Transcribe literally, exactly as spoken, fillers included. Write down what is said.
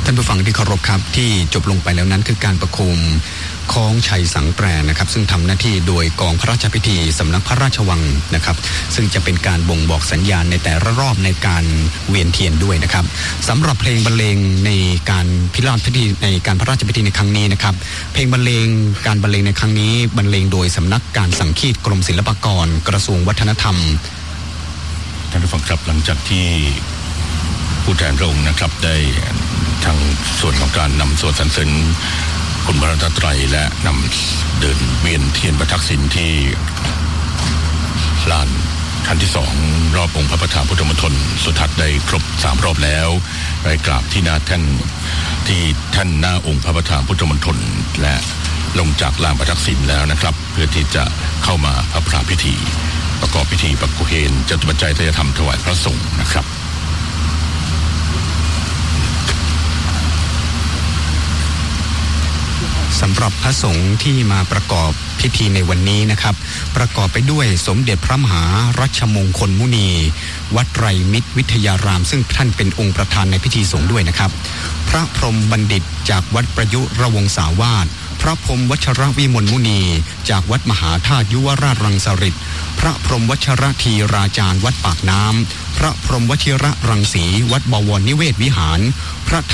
ท่านผู้ฟังที่เคารพครับที่จบลงไปแล้วนั้นคือการประโคมคล้องชัยสังแตรนะครับซึ่งทำหน้าที่โดยกองพระราชพิธีสำนักพระราชวังนะครับซึ่งจะเป็นการบ่งบอกสัญญาณในแต่ละรอบในการเวียนเทียนด้วยนะครับสำหรับเพลงบรรเลงในการพิราชพิธีในการพระราชพิธีในครั้งนี้นะครับเพลงบรรเลงการบรรเลงในครั้งนี้บรรเลงโดยสำนักการสังคีตกรมศิลปากรกระทรวงวัฒนธรรมท่านผู้ฟังครับหลังจากที่ผู้แทนพระองค์นะครับได้ทางส่วนของการนำสวดสรรเสริญคุณพระรัตนตรัยและนำเดินเวียนเทียนประทักษิณที่ลานชั้นที่สองรอบองค์พระประธานพุทธมณฑลสุทัศน์ได้ครบสามรอบแล้วไปกราบที่หน้าแท่นที่แท่นหน้าองค์พระประธานพุทธมณฑลและลงจากลานประทักษิณแล้วนะครับเพื่อที่จะเข้ามาพระพราพิธีประกอบพิธีประโคมจตุปัจจัยทายธรรมถวายพระสงฆ์นะครับสำหรับพระสงฆ์ที่มาประกอบพิธีในวันนี้นะครับประกอบไปด้วยสมเด็จพระมหารัชมงคลมุนีวัดไตรมิตรวิทยารามซึ่งท่านเป็นองค์ประธานในพิธีสงฆ์ด้วยนะครับพระพรหมบัณฑิตจากวัดประยุรวงศาวาสพระพรหมวัชรวิมลมุนีจากวัดมหาธาตุยุวราชรังสฤษฎ์พระพรหมวัชรธีราจารย์วัดปากน้ำพระพรหมวชิระรังสีวัดบวรนิเวศวิหารพระ